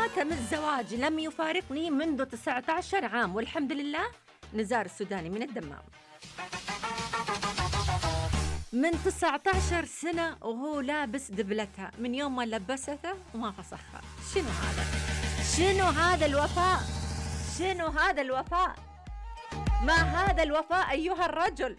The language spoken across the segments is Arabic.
خاتم الزواج لم يفارقني منذ 19 عام والحمد لله. نزار السوداني من الدمام. من 19 سنة وهو لابس دبلتها من يوم ما لبسته وما فسخها. شنو هذا؟ شنو هذا الوفاء؟ شنو هذا الوفاء؟ ما هذا الوفاء أيها الرجل؟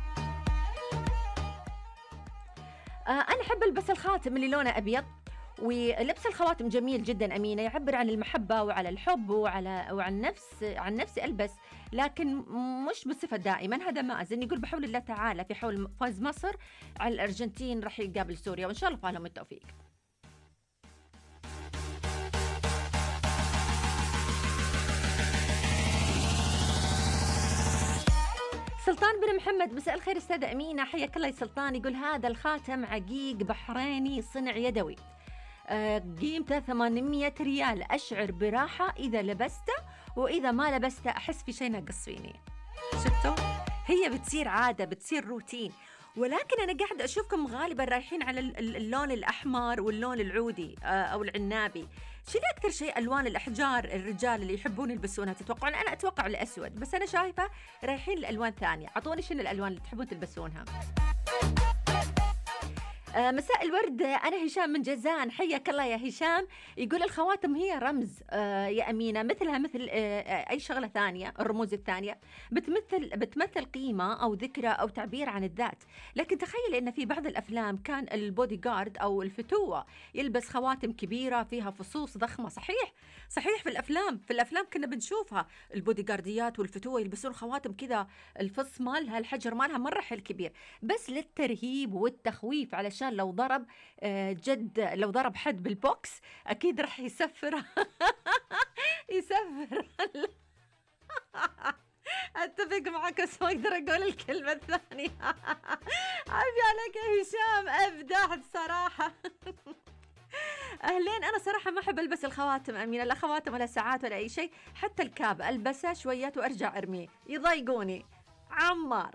أنا أحب ألبس الخاتم اللي لونه أبيض، ولبس الخواتم جميل جدا أمينة، يعبر عن المحبة وعلى الحب وعن نفسي ألبس، لكن مش بصفة دائما. هذا مازن يقول بحول الله تعالى في حول فوز مصر على الأرجنتين راح يقابل سوريا، وإن شاء الله فالهم التوفيق. سلطان بن محمد، مساء الخير استاذة أمينة، حياك الله يا سلطان. يقول هذا الخاتم عقيق بحريني صنع يدوي، قيمته 800 ريال، أشعر براحة إذا لبسته، وإذا ما لبسته أحس في شيء ناقص فيني. شفتوا؟ هي بتصير عادة، بتصير روتين. ولكن أنا قاعدة أشوفكم غالبا رايحين على اللون الأحمر واللون العودي أو العنابي. شنو أكثر شيء ألوان الأحجار الرجال اللي يحبون يلبسونها تتوقعون؟ أنا أتوقع الأسود، بس أنا شايفة رايحين الألوان ثانية. أعطوني شنو الألوان اللي تحبون تلبسونها. مساء الورد، أنا هشام من جازان، حياك الله يا هشام. يقول الخواتم هي رمز يا أمينة، مثلها مثل أي شغلة ثانية، الرموز الثانية بتمثل قيمة أو ذكرى أو تعبير عن الذات. لكن تخيل أن في بعض الأفلام كان البودي جارد أو الفتوة يلبس خواتم كبيرة فيها فصوص ضخمة. صحيح في الأفلام كنا بنشوفها، البودي جارديات والفتوة يلبسون خواتم كذا، الفص مالها الحجر مالها مرة حل كبير، بس للترهيب والتخويف، علشان لو ضرب لو ضرب حد بالبوكس أكيد رح يسفر يسفر. أتفق معك بس ما أقدر أقول الكلمة الثانية. عافية عليك يا هشام، أبدعت صراحة. أهلين، أنا صراحة ما أحب ألبس الخواتم أمينة، لا خواتم ولا ساعات ولا أي شيء، حتى الكاب ألبسه شويات وأرجع أرميه، يضايقوني. عمار،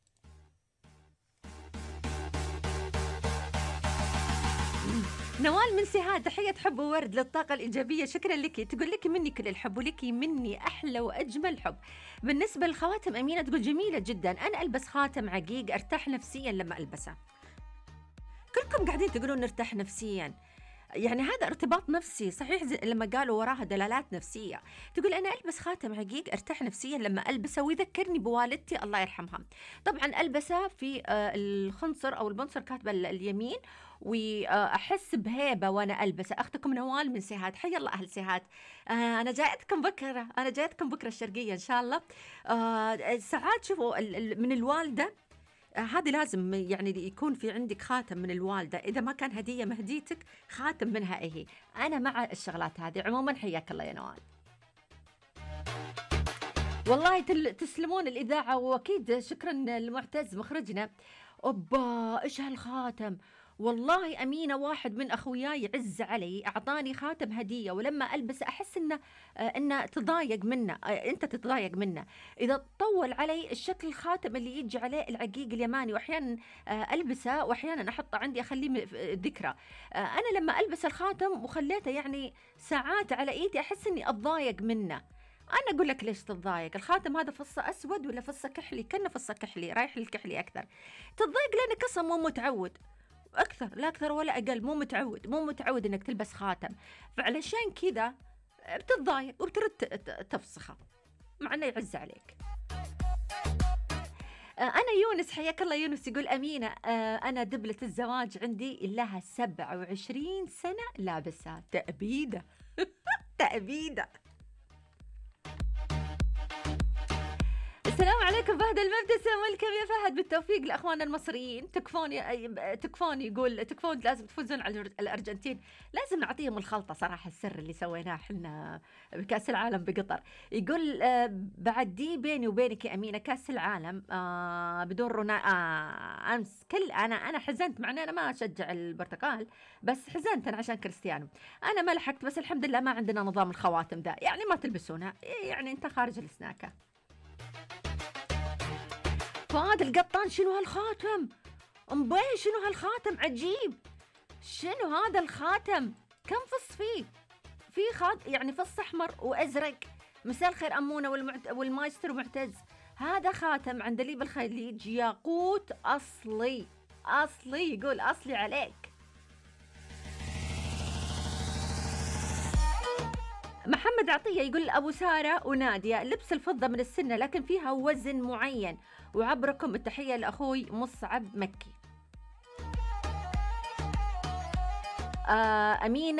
نوال من سهاد، تحية حب وورد للطاقة الإيجابية، شكرا لك. تقول لك مني كل الحب ولك مني أحلى وأجمل حب. بالنسبة للخواتم أمينة تقول جميلة جدا، أنا ألبس خاتم عقيق أرتاح نفسيا لما ألبسه. كلكم قاعدين تقولون نرتاح نفسيا، يعني هذا ارتباط نفسي صحيح، لما قالوا وراها دلالات نفسية. تقول أنا ألبس خاتم عقيق أرتاح نفسيا لما ألبسه ويذكرني بوالدتي الله يرحمها. طبعا ألبسه في الخنصر أو البنصر كاتبة اليمين، وأحس بهيبة وأنا ألبسه. أختكم نوال من سهاد، حي الله أهل سهاد. أنا جايتكم بكرة الشرقية إن شاء الله. ساعات شوفوا من الوالدة، هذه لازم يعني يكون في عندك خاتم من الوالدة، إذا ما كان هدية مهديتك خاتم منها إيه. أنا مع الشغلات هذه عموما. حياك الله يا نوال، والله تسلمون الإذاعة، وأكيد شكرا لمعتز مخرجنا. أوبا إيش هالخاتم، والله أمينة واحد من أخوياي يعز علي أعطاني خاتم هدية، ولما ألبس أحس إنه تضايق منه، أنت تتضايق منه إذا طول علي الشكل الخاتم اللي يجي عليه العقيق اليماني، وأحيانا ألبسه وأحيانا أحطه عندي أخليه ذكرى. أنا لما ألبس الخاتم وخليته يعني ساعات على إيدي أحس إني أتضايق منه. أنا أقول لك ليش تتضايق، الخاتم هذا فصة أسود ولا فصة كحلي؟ كأنه فصة كحلي، رايح للكحلي أكثر. تتضايق لأنك أصلا مو متعود، أكثر لا أكثر ولا أقل، مو متعود إنك تلبس خاتم، فعلشان كذا بتتضايق وبترد تفسخه مع إنه يعز عليك. أنا يونس، حياك الله يونس. يقول أمينة أنا دبلة الزواج عندي لها 27 سنة لابسها، تأبيدة. تأبيدة. السلام عليكم فهد المبتسم، والكم يا فهد، بالتوفيق لأخواننا المصريين. تكفون يقول تكفون لازم تفوزون على الأرجنتين، لازم نعطيهم الخلطة صراحة، السر اللي سويناه احنا بكأس العالم بقطر. يقول بعد دي بيني وبينك يا أمينة، كأس العالم بدون أمس أنا حزنت، مع أنا ما أشجع البرتقال، بس حزنت أنا عشان كريستيانو. أنا ما لحقت، بس الحمد لله ما عندنا نظام الخواتم ده، يعني ما تلبسونها، يعني أنت خارج السناكة. فؤاد القطان، شنو هالخاتم؟ شنو هالخاتم عجيب، شنو هذا الخاتم؟ كم فص فيه؟ في يعني فص احمر وازرق. مساء الخير امونه والمايسترو معتز. هذا خاتم عندليب الخليج، ياقوت اصلي اصلي، يقول اصلي عليك. محمد عطية يقول أبو سارة ونادية، لبس الفضة من السنة لكن فيها وزن معين، وعبركم التحية لأخوي مصعب مكي. أمينة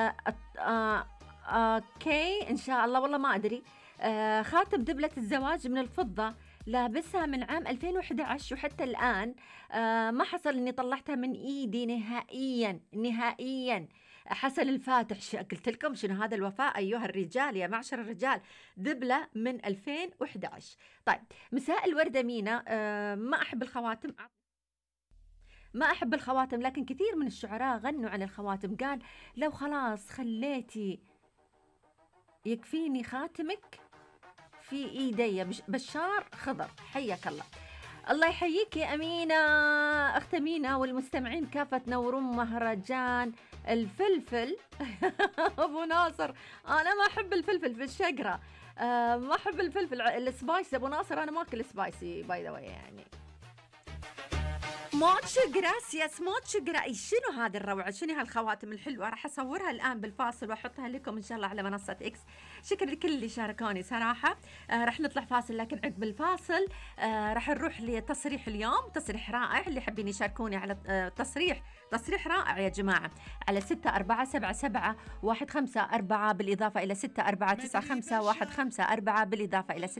أوكي إن شاء الله، والله ما أدري. خاتم دبلة الزواج من الفضة، لابسها من عام 2011 وحتى الآن ما حصل إني طلعتها من إيدي نهائيا نهائيا. حسن الفاتح، قلت لكم شنو هذا الوفاء أيها الرجال يا معشر الرجال، دبلة من 2011. طيب مساء الوردة مينا. ما أحب الخواتم، ما أحب الخواتم، لكن كثير من الشعراء غنوا عن الخواتم. قال لو خلاص خليتي يكفيني خاتمك في إيدي. بشار خضر، حياك الله. الله يحييك يا أمينة، أخت أمينة، والمستمعين كافة نورون مهرجان الفلفل. أبو ناصر، أنا ما أحب الفلفل في الشقرة، ما أحب الفلفل السبايسي. أبو ناصر أنا ما أكل سبايسي باي ذا واي يعني. موتش جراسياس، موتش شنو هذه الروعة، شنو هالخواتم الحلوة. راح أصورها الآن بالفاصل وأحطها لكم إن شاء الله على منصة إكس. شكرا لكل اللي شاركوني صراحة. راح نطلع فاصل، لكن عقب الفاصل راح نروح لتصريح اليوم، تصريح رائع. اللي حابين يشاركوني على تصريح رائع يا جماعة، على 64771554 بالإضافة إلى 64951554 بالإضافة إلى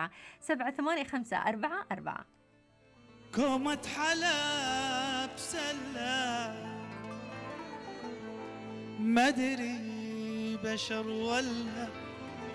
64788544. كومة حلب سلة مدري بشر ولا